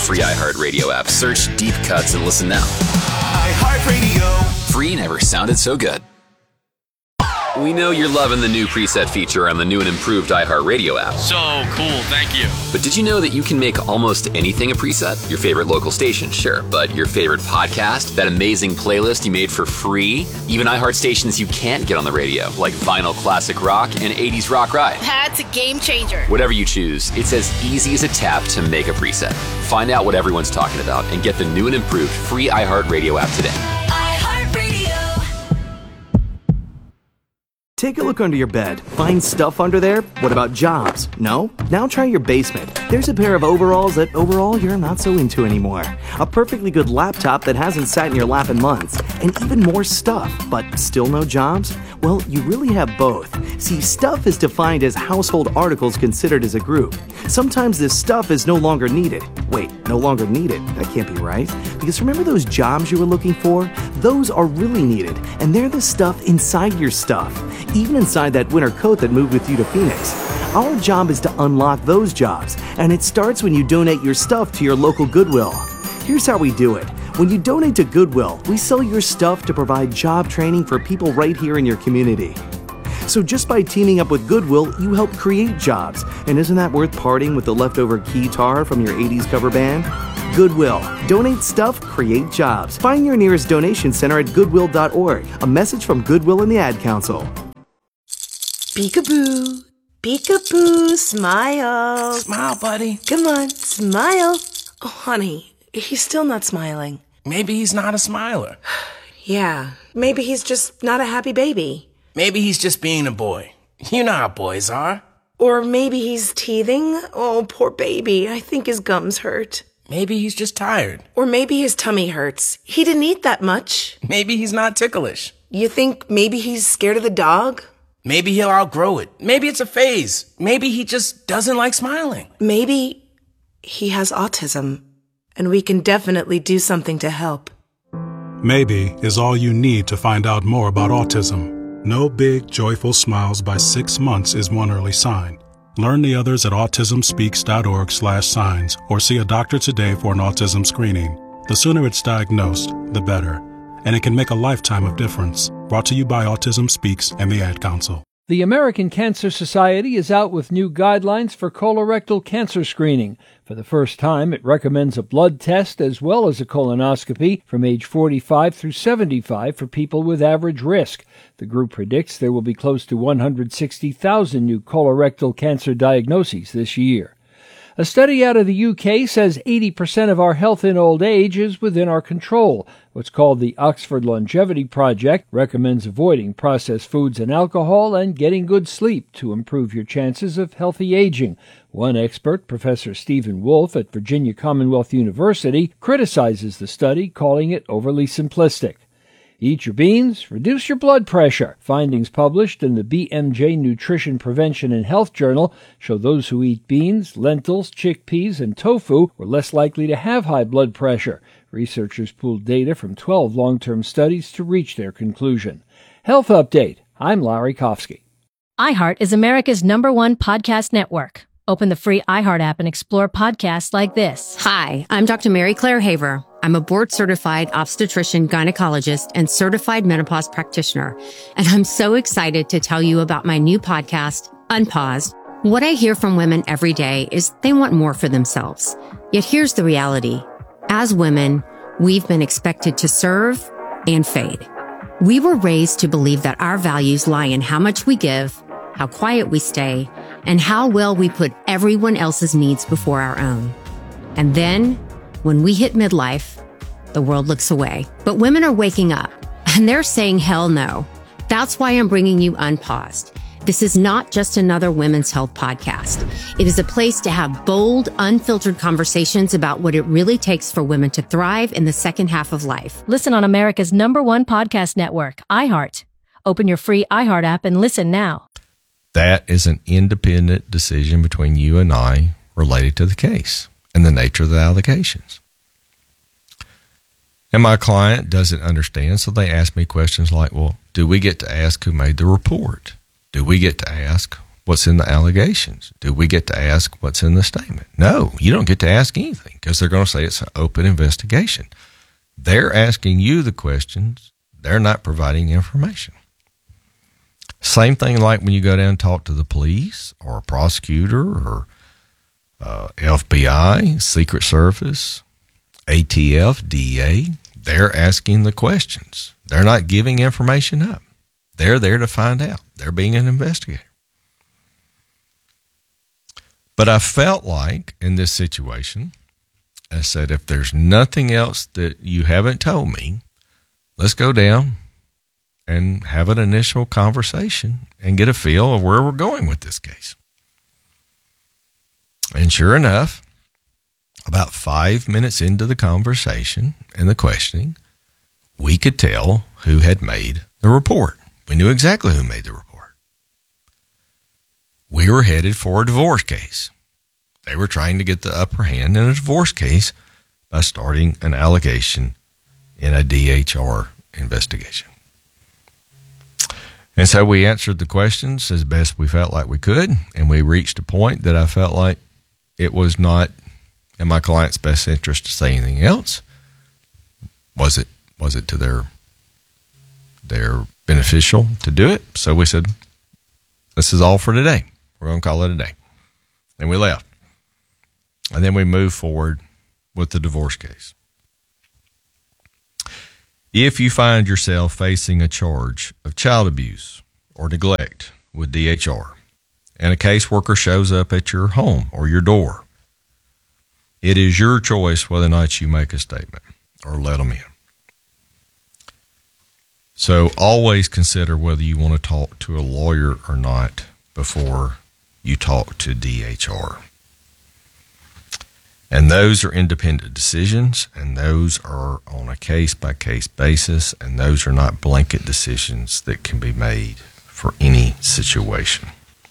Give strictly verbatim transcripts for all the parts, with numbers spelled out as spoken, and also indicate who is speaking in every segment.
Speaker 1: free iHeartRadio app. Search Deep Cuts and listen now.
Speaker 2: iHeartRadio.
Speaker 1: Free never sounded so good. We know you're loving the new preset feature on the new and improved iHeartRadio app.
Speaker 3: So cool, thank you.
Speaker 1: But did you know that you can make almost anything a preset? Your favorite local station, sure, but your favorite podcast, that amazing playlist you made for free, even iHeart stations you can't get on the radio, like Vinyl Classic Rock and eighties Rock Ride.
Speaker 4: That's a game changer.
Speaker 1: Whatever you choose, it's as easy as a tap to make a preset. Find out what everyone's talking about and get the new and improved free iHeartRadio app today.
Speaker 5: Take a look under your bed. Find stuff under there? What about jobs? No? Now try your basement. There's a pair of overalls that overall you're not so into anymore. A perfectly good laptop that hasn't sat in your lap in months. And even more stuff, but still no jobs? Well, you really have both. See, stuff is defined as household articles considered as a group. Sometimes this stuff is no longer needed. Wait, no longer needed? That can't be right. Because remember those jobs you were looking for? Those are really needed, and they're the stuff inside your stuff. Even inside that winter coat that moved with you to Phoenix. Our job is to unlock those jobs, and it starts when you donate your stuff to your local Goodwill. Here's how we do it. When you donate to Goodwill, we sell your stuff to provide job training for people right here in your community. So just by teaming up with Goodwill, you help create jobs. And isn't that worth parting with the leftover guitar from your eighties cover band? Goodwill. Donate stuff, create jobs. Find your nearest donation center at goodwill dot org. A message from Goodwill and the Ad Council.
Speaker 6: Peekaboo. Peekaboo. Smile.
Speaker 7: Smile, buddy.
Speaker 6: Come on, smile. Oh, honey, he's still not smiling.
Speaker 7: Maybe he's not a smiler.
Speaker 6: Yeah, maybe he's just not a happy baby.
Speaker 7: Maybe he's just being a boy. You know how boys are.
Speaker 6: Or maybe he's teething. Oh, poor baby. I think his gums hurt.
Speaker 7: Maybe he's just tired.
Speaker 6: Or maybe his tummy hurts. He didn't eat that much.
Speaker 7: Maybe he's not ticklish.
Speaker 6: You think maybe he's scared of the dog?
Speaker 7: Maybe he'll outgrow it. Maybe it's a phase. Maybe he just doesn't like smiling.
Speaker 6: Maybe he has autism, and we can definitely do something to help.
Speaker 8: Maybe is all you need to find out more about autism. No big, joyful smiles by six months is one early sign. Learn the others at autism speaks dot org slash signs or see a doctor today for an autism screening. The sooner it's diagnosed, the better. And it can make a lifetime of difference. Brought to you by Autism Speaks and the Ad Council.
Speaker 9: The American Cancer Society is out with new guidelines for colorectal cancer screening. For the first time, it recommends a blood test as well as a colonoscopy from age forty-five through seventy-five for people with average risk. The group predicts there will be close to one hundred sixty thousand new colorectal cancer diagnoses this year. A study out of the U K says eighty percent of our health in old age is within our control. What's called the Oxford Longevity Project recommends avoiding processed foods and alcohol and getting good sleep to improve your chances of healthy aging. One expert, Professor Stephen Wolfe at Virginia Commonwealth University, criticizes the study, calling it overly simplistic. Eat your beans, reduce your blood pressure. Findings published in the B M J Nutrition Prevention and Health Journal show those who eat beans, lentils, chickpeas, and tofu were less likely to have high blood pressure. Researchers pooled data from twelve long-term studies to reach their conclusion. Health Update. I'm Larry Kofsky.
Speaker 10: iHeart is America's number one podcast network. Open the free iHeart app and explore podcasts like this.
Speaker 11: Hi, I'm Doctor Mary Claire Haver. I'm a board-certified obstetrician, gynecologist, and certified menopause practitioner. And I'm so excited to tell you about my new podcast, Unpaused. What I hear from women every day is they want more for themselves. Yet here's the reality. As women, we've been expected to serve and fade. We were raised to believe that our values lie in how much we give, how quiet we stay, and how well we put everyone else's needs before our own. And then, when we hit midlife, the world looks away. But women are waking up, and they're saying hell no. That's why I'm bringing you Unpaused. This is not just another women's health podcast. It is a place to have bold, unfiltered conversations about what it really takes for women to thrive in the second half of life.
Speaker 10: Listen on America's number one podcast network, iHeart. Open your free iHeart app and listen now.
Speaker 12: That is an independent decision between you and I related to the case and the nature of the allegations. And my client doesn't understand, so they ask me questions like, well, do we get to ask who made the report? Do we get to ask what's in the allegations? Do we get to ask what's in the statement? No, you don't get to ask anything because they're going to say it's an open investigation. They're asking you the questions. They're not providing information. Same thing like when you go down and talk to the police or a prosecutor or uh, F B I, Secret Service, A T F, D E A. They're asking the questions. They're not giving information up. They're there to find out. They're being an investigator. But I felt like in this situation, I said, if there's nothing else that you haven't told me, let's go down and have an initial conversation and get a feel of where we're going with this case. And sure enough, about five minutes into the conversation and the questioning, we could tell who had made the report. We knew exactly who made the report. We were headed for a divorce case. They were trying to get the upper hand in a divorce case by starting an allegation in a D H R investigation. And so we answered the questions as best we felt like we could, and we reached a point that I felt like it was not in my client's best interest to say anything else. Was it was it to their their beneficial to do it? So we said, this is all for today. We're going to call it a day. And we left. And then we moved forward with the divorce case. If you find yourself facing a charge of child abuse or neglect with D H R, and a caseworker shows up at your home or your door, it is your choice whether or not you make a statement or let them in. So always consider whether you want to talk to a lawyer or not before you talk to D H R. And those are independent decisions, and those are on a case-by-case basis, and those are not blanket decisions that can be made for any situation.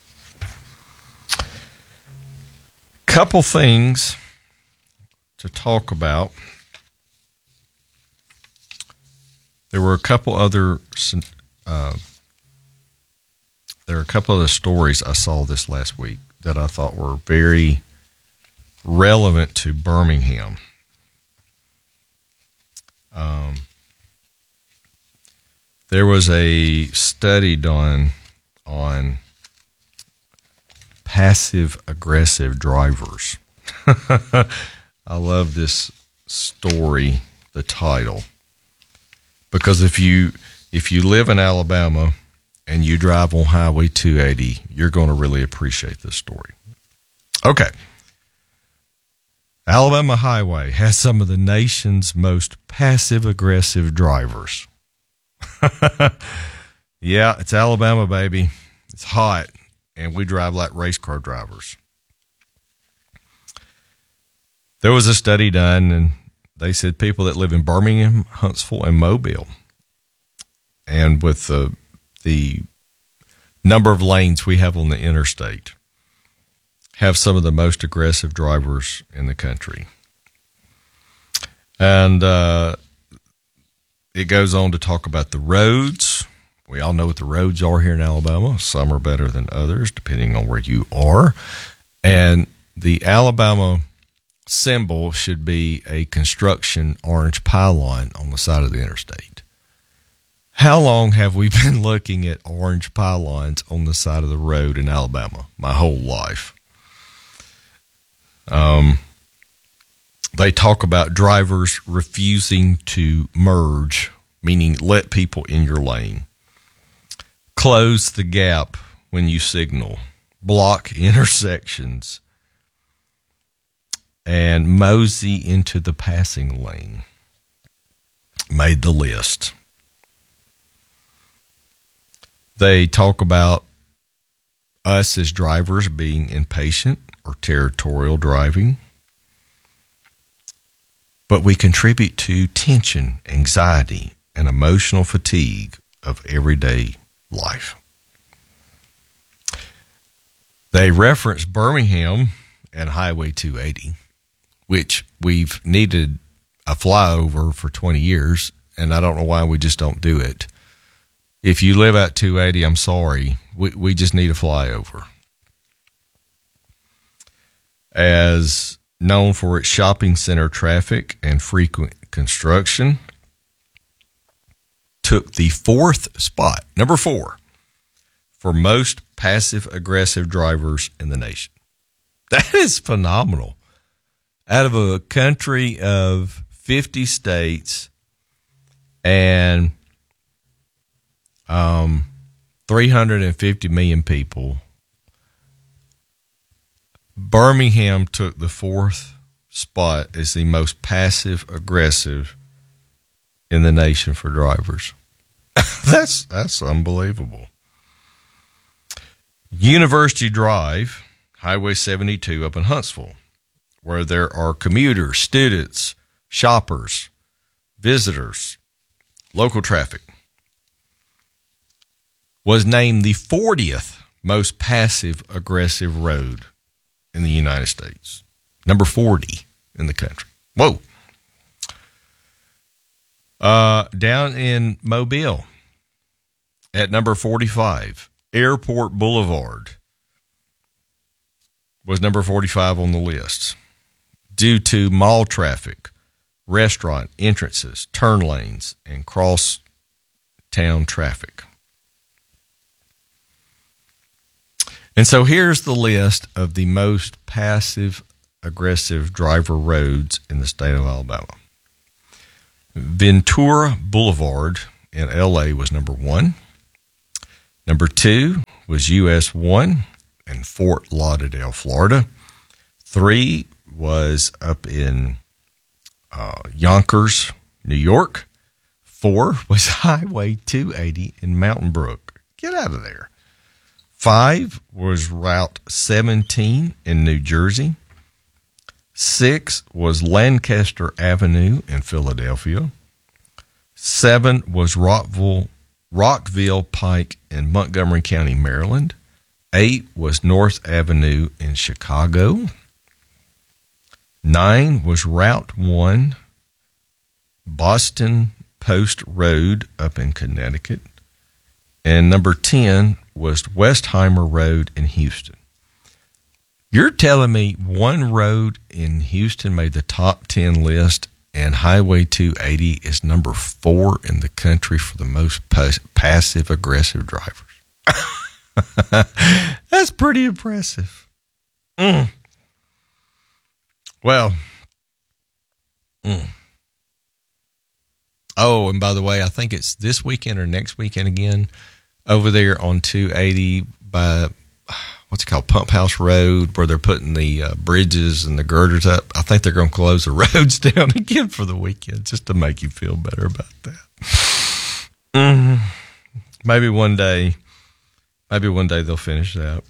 Speaker 12: Couple things to talk about. There were a couple other uh, there are a couple other stories I saw this last week that I thought were very relevant to Birmingham. Um, there was a study done on passive aggressive drivers. I love this story, the title, because if you if you live in Alabama and you drive on Highway two eighty, you're going to really appreciate this story. Okay. Alabama Highway has some of the nation's most passive-aggressive drivers. Yeah, it's Alabama, baby. It's hot, and we drive like race car drivers. There was a study done, and they said people that live in Birmingham, Huntsville, and Mobile, and with the, the number of lanes we have on the interstate, have some of the most aggressive drivers in the country. And uh, it goes on to talk about the roads. We all know what the roads are here in Alabama. Some are better than others, depending on where you are. And the Alabama symbol should be a construction orange pylon on the side of the interstate. How long have we been looking at orange pylons on the side of the road in Alabama? My whole life. Um, they talk about drivers refusing to merge, meaning let people in your lane, close the gap when you signal, block intersections, and mosey into the passing lane. Made the list. They talk about us as drivers being impatient or territorial driving, but we contribute to tension, anxiety, and emotional fatigue of everyday life. They reference Birmingham and Highway two eighty, which we've needed a flyover for twenty years, and I don't know why we just don't do it. If you live at two eighty, I'm sorry. We we just need a flyover. as known for its shopping center traffic and frequent construction, took the fourth spot, number four, for most passive-aggressive drivers in the nation. That is phenomenal. Out of a country of fifty states and um, three hundred fifty million people, Birmingham took the fourth spot as the most passive-aggressive in the nation for drivers. that's that's unbelievable. University Drive, Highway seventy-two up in Huntsville, where there are commuters, students, shoppers, visitors, local traffic, was named the fortieth most passive-aggressive road in the United States. Number forty in the country. Whoa. Uh, down in Mobile, at number forty-five, Airport Boulevard was number forty-five on the list due to mall traffic, restaurant entrances, turn lanes, and cross-town traffic. And so here's the list of the most passive-aggressive driver roads in the state of Alabama. Ventura Boulevard in L A was number one. Number two was U S one in Fort Lauderdale, Florida. Three was up in uh, Yonkers, New York. Four was Highway two eighty in Mountain Brook. Get out of there. Five was Route seventeen in New Jersey. Six was Lancaster Avenue in Philadelphia. Seven was Rockville, Rockville Pike in Montgomery County, Maryland. Eight was North Avenue in Chicago. Nine was Route one, Boston Post Road up in Connecticut. And number ten was Westheimer Road in Houston. You're telling me one road in Houston made the top ten list and Highway two eighty is number four in the country for the most pas- passive-aggressive drivers? That's pretty impressive. Mm. Well, mm. Oh, and by the way, I think it's this weekend or next weekend again over there on two eighty by, what's it called, Pump House Road, where they're putting the uh, bridges and the girders up. I think they're going to close the roads down again for the weekend just to make you feel better about that. Mm. Maybe one day, maybe one day they'll finish that.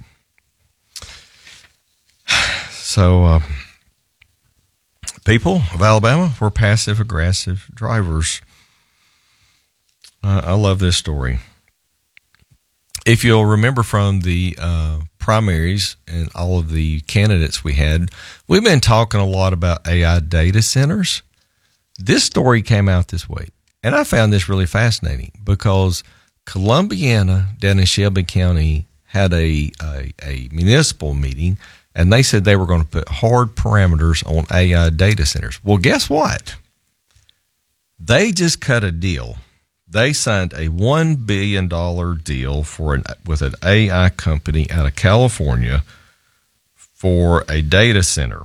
Speaker 12: So, uh, people of Alabama were passive-aggressive drivers. Uh, I love this story. If you'll remember from the uh, primaries and all of the candidates we had, we've been talking a lot about A I data centers. This story came out this week, and I found this really fascinating because Columbiana down in Shelby County had a, a, a municipal meeting, and they said they were going to put hard parameters on A I data centers. Well, guess what? They just cut a deal. They signed a one billion dollars deal for an, with an A I company out of California for a data center.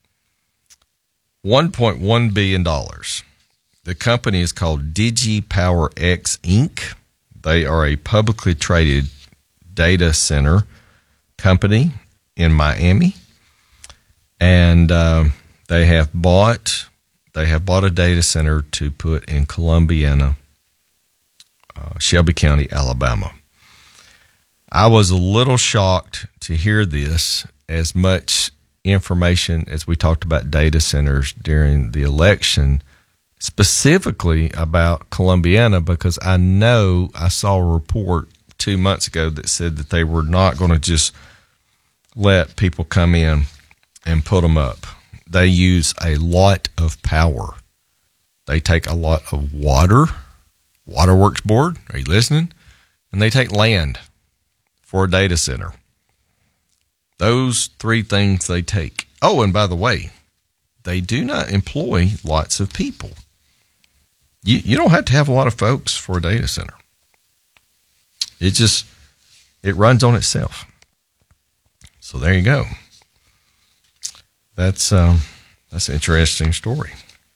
Speaker 12: one point one billion dollars. The company is called DigiPowerX Incorporated. They are a publicly traded data center company in Miami, and uh, they have bought they have bought a data center to put in Columbiana, uh, Shelby County, Alabama. I was a little shocked to hear this, as much information as we talked about data centers during the election, specifically about Columbiana, because I know I saw a report two months ago that said that they were not going to just let people come in and put them up. They use a lot of power. They take a lot of water, Waterworks Board, are you listening? And they take land for a data center. Those three things they take. Oh, and by the way, they do not employ lots of people. You, you don't have to have a lot of folks for a data center. It just, it runs on itself. So there you go. That's, um, that's an interesting story.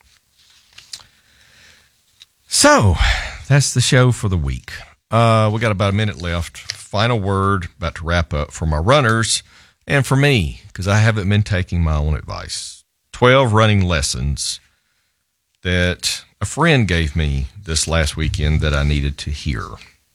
Speaker 12: So that's the show for the week. Uh, we got about a minute left. Final word, about to wrap up for my runners and for me, because I haven't been taking my own advice. twelve running lessons that a friend gave me this last weekend that I needed to hear.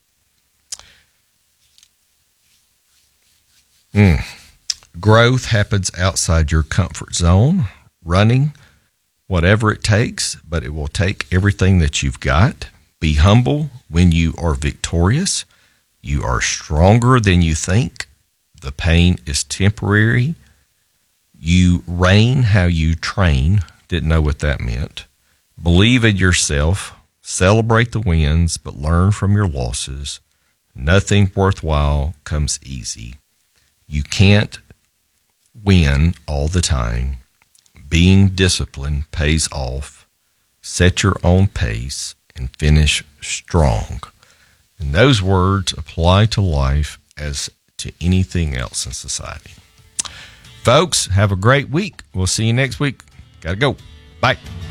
Speaker 12: Mm. Growth happens outside your comfort zone. Running, whatever it takes, but it will take everything that you've got. Be humble when you are victorious. You are stronger than you think. The pain is temporary. You reign how you train. Didn't know what that meant. Believe in yourself. Celebrate the wins, but learn from your losses. Nothing worthwhile comes easy. You can't win all the time. Being disciplined pays off. Set your own pace and finish strong. And those words apply to life as to anything else in society. Folks, have a great week. We'll see you next week. Gotta go. Bye.